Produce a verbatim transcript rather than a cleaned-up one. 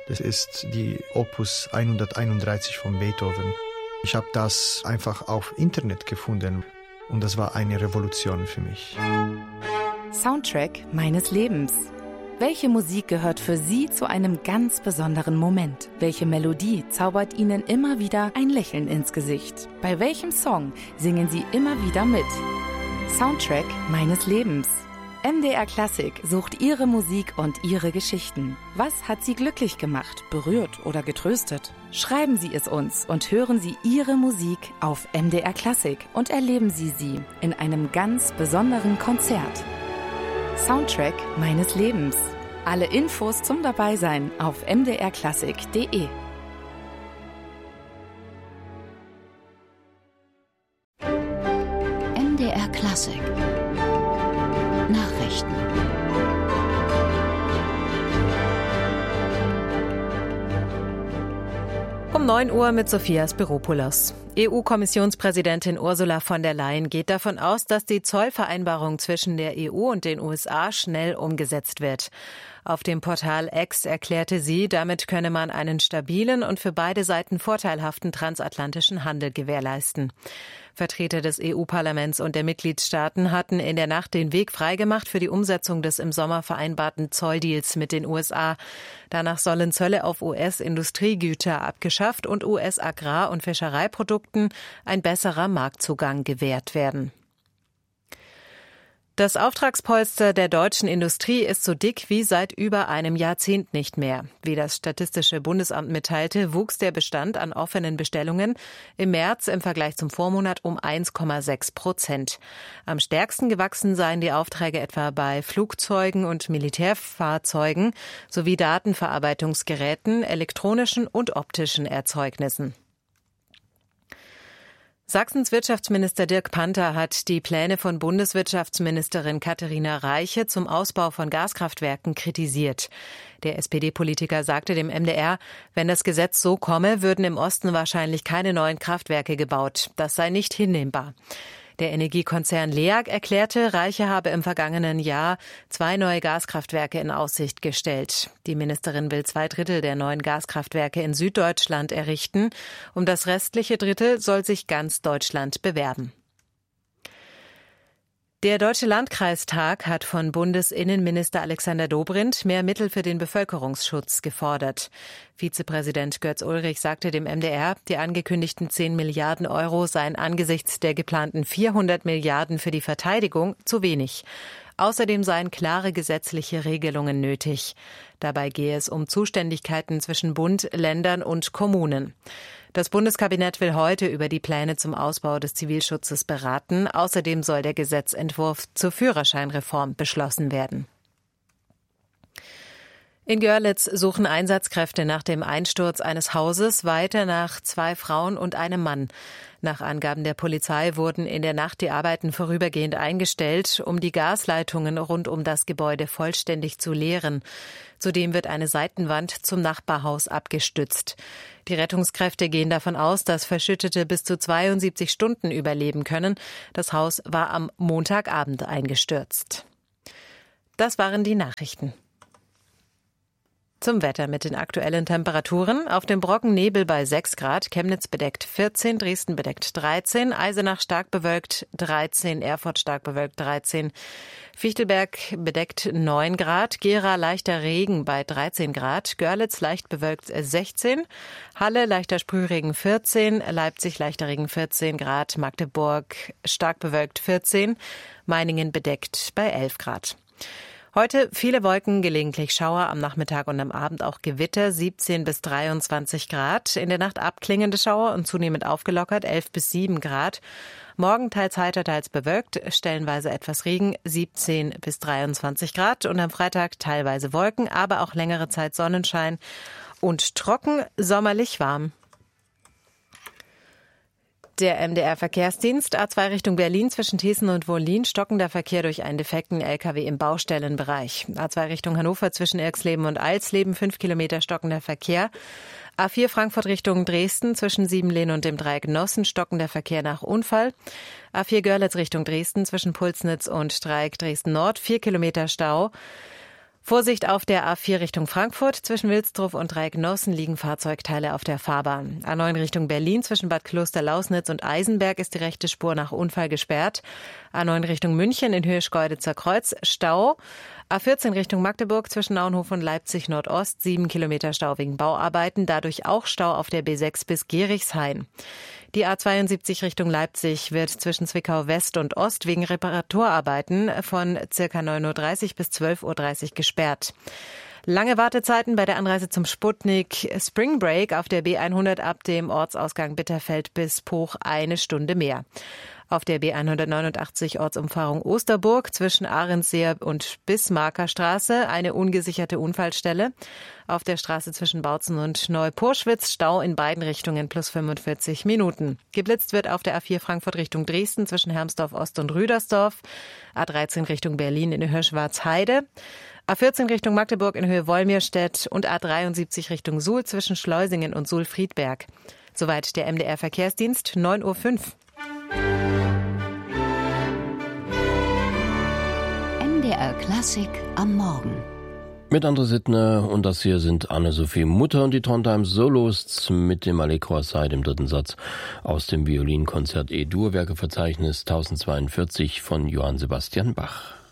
Das ist die Opus hunderteinunddreißig von Beethoven. Ich habe das einfach auf Internet gefunden und das war eine Revolution für mich. Soundtrack meines Lebens. Welche Musik gehört für Sie zu einem ganz besonderen Moment? Welche Melodie zaubert Ihnen immer wieder ein Lächeln ins Gesicht? Bei welchem Song singen Sie immer wieder mit? Soundtrack meines Lebens. M D R Klassik sucht Ihre Musik und Ihre Geschichten. Was hat Sie glücklich gemacht, berührt oder getröstet? Schreiben Sie es uns und hören Sie Ihre Musik auf M D R Klassik und erleben Sie sie in einem ganz besonderen Konzert. Soundtrack meines Lebens. Alle Infos zum Dabeisein auf m d r klassik punkt d e. M D R Klassik. Nachrichten. Um neun Uhr mit Sophia Spiropoulos. E U-Kommissionspräsidentin Ursula von der Leyen geht davon aus, dass die Zollvereinbarung zwischen der E U und den U S A schnell umgesetzt wird. Auf dem Portal X erklärte sie, damit könne man einen stabilen und für beide Seiten vorteilhaften transatlantischen Handel gewährleisten. Vertreter des E U-Parlaments und der Mitgliedstaaten hatten in der Nacht den Weg freigemacht für die Umsetzung des im Sommer vereinbarten Zolldeals mit den U S A. Danach sollen Zölle auf U S-Industriegüter abgeschafft und U S-Agrar- und Fischereiprodukten ein besserer Marktzugang gewährt werden. Das Auftragspolster der deutschen Industrie ist so dick wie seit über einem Jahrzehnt nicht mehr. Wie das Statistische Bundesamt mitteilte, wuchs der Bestand an offenen Bestellungen im März im Vergleich zum Vormonat um eins Komma sechs Prozent. Am stärksten gewachsen seien die Aufträge etwa bei Flugzeugen und Militärfahrzeugen sowie Datenverarbeitungsgeräten, elektronischen und optischen Erzeugnissen. Sachsens Wirtschaftsminister Dirk Panther hat die Pläne von Bundeswirtschaftsministerin Katharina Reiche zum Ausbau von Gaskraftwerken kritisiert. Der S P D-Politiker sagte dem M D R, wenn das Gesetz so komme, würden im Osten wahrscheinlich keine neuen Kraftwerke gebaut. Das sei nicht hinnehmbar. Der Energiekonzern LEAG erklärte, Reiche habe im vergangenen Jahr zwei neue Gaskraftwerke in Aussicht gestellt. Die Ministerin will zwei Drittel der neuen Gaskraftwerke in Süddeutschland errichten. Um das restliche Drittel soll sich ganz Deutschland bewerben. Der Deutsche Landkreistag hat von Bundesinnenminister Alexander Dobrindt mehr Mittel für den Bevölkerungsschutz gefordert. Vizepräsident Götz Ulrich sagte dem M D R, die angekündigten zehn Milliarden Euro seien angesichts der geplanten vierhundert Milliarden für die Verteidigung zu wenig. Außerdem seien klare gesetzliche Regelungen nötig. Dabei gehe es um Zuständigkeiten zwischen Bund, Ländern und Kommunen. Das Bundeskabinett will heute über die Pläne zum Ausbau des Zivilschutzes beraten. Außerdem soll der Gesetzentwurf zur Führerscheinreform beschlossen werden. In Görlitz suchen Einsatzkräfte nach dem Einsturz eines Hauses weiter nach zwei Frauen und einem Mann. Nach Angaben der Polizei wurden in der Nacht die Arbeiten vorübergehend eingestellt, um die Gasleitungen rund um das Gebäude vollständig zu leeren. Zudem wird eine Seitenwand zum Nachbarhaus abgestützt. Die Rettungskräfte gehen davon aus, dass Verschüttete bis zu zweiundsiebzig Stunden überleben können. Das Haus war am Montagabend eingestürzt. Das waren die Nachrichten. Zum Wetter mit den aktuellen Temperaturen. Auf dem Brocken Nebel bei sechs Grad, Chemnitz bedeckt vierzehn, Dresden bedeckt dreizehn, Eisenach stark bewölkt dreizehn, Erfurt stark bewölkt dreizehn, Fichtelberg bedeckt neun Grad, Gera leichter Regen bei dreizehn Grad, Görlitz leicht bewölkt sechzehn, Halle leichter Sprühregen vierzehn, Leipzig leichter Regen vierzehn Grad, Magdeburg stark bewölkt vierzehn, Meiningen bedeckt bei elf Grad. Heute viele Wolken, gelegentlich Schauer, am Nachmittag und am Abend auch Gewitter, siebzehn bis dreiundzwanzig Grad. In der Nacht abklingende Schauer und zunehmend aufgelockert, elf bis sieben Grad. Morgen teils heiter, teils bewölkt, stellenweise etwas Regen, siebzehn bis dreiundzwanzig Grad. Und am Freitag teilweise Wolken, aber auch längere Zeit Sonnenschein und trocken, sommerlich warm. Der M D R-Verkehrsdienst, A zwei Richtung Berlin zwischen Thießen und Wollin, stockender Verkehr durch einen defekten L K W im Baustellenbereich. A zwei Richtung Hannover zwischen Irxleben und Alsleben, fünf Kilometer stockender Verkehr. A vier Frankfurt Richtung Dresden zwischen Siebenlehn und dem Dreieck Nossen, stockender Verkehr nach Unfall. A vier Görlitz Richtung Dresden zwischen Pulsnitz und Dreieck Dresden Nord, vier Kilometer Stau. Vorsicht auf der A vier Richtung Frankfurt. Zwischen Wilsdruff und Dreiecknossen liegen Fahrzeugteile auf der Fahrbahn. A neun Richtung Berlin. Zwischen Bad Klosterlausnitz und Eisenberg ist die rechte Spur nach Unfall gesperrt. A neun Richtung München in Höhe Schkeuditzer Kreuz. Stau. A vierzehn Richtung Magdeburg zwischen Naunhof und Leipzig Nordost. Sieben Kilometer Stau wegen Bauarbeiten. Dadurch auch Stau auf der B sechs bis Gerichshain. Die A zweiundsiebzig Richtung Leipzig wird zwischen Zwickau West und Ost wegen Reparaturarbeiten von ca. neun Uhr dreißig bis zwölf Uhr dreißig gesperrt. Lange Wartezeiten bei der Anreise zum Sputnik Spring Break auf der B hundert ab dem Ortsausgang Bitterfeld bis Poch eine Stunde mehr. Auf der B hundertneunundachtzig Ortsumfahrung Osterburg zwischen Ahrensseer und Bismarcker Straße eine ungesicherte Unfallstelle. Auf der Straße zwischen Bautzen und Neupurschwitz Stau in beiden Richtungen plus fünfundvierzig Minuten. Geblitzt wird auf der A vier Frankfurt Richtung Dresden zwischen Hermsdorf Ost und Rüdersdorf. A dreizehn Richtung Berlin in Höhe Schwarzheide. A vierzehn Richtung Magdeburg in Höhe Wolmirstedt und A dreiundsiebzig Richtung Suhl zwischen Schleusingen und Suhl-Friedberg. Soweit der M D R-Verkehrsdienst, neun Uhr fünf. M D R Klassik am Morgen. Mit André Sittner, und das hier sind Anne-Sophie Mutter und die Trondheim Solos mit dem Allegro assai, dem dritten Satz aus dem Violinkonzert E-Dur-Werkeverzeichnis tausendzweiundvierzig von Johann Sebastian Bach.